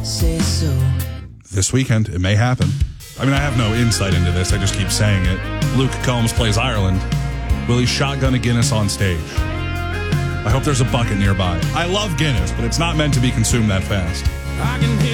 say so. This weekend, it may happen. I mean, I have no insight into this. I just keep saying it. Luke Combs plays Ireland. Will he shotgun a Guinness on stage? I hope there's a bucket nearby. I love Guinness, but it's not meant to be consumed that fast. I can hear